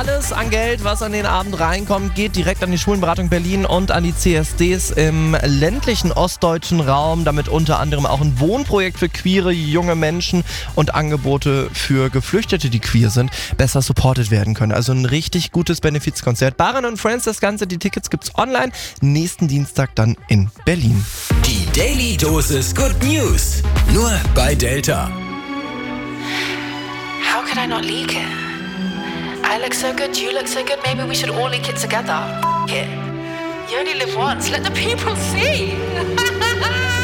Alles an Geld, was an den Abend reinkommt, geht direkt an die Schulenberatung Berlin und an die CSDs im ländlichen ostdeutschen Raum, damit unter anderem auch ein Wohnprojekt für queere junge Menschen und Angebote für Geflüchtete, die queer sind, besser supported werden können. Also ein richtig gutes Benefizkonzert. Baran & Friends, das Ganze, die Tickets gibt's online, nächsten Dienstag dann in Berlin. Die Daily Dosis Good News, nur bei Delta. How could I not leak it? I look so good, you look so good, maybe we should all leak it together. It. You only live once, let the people see.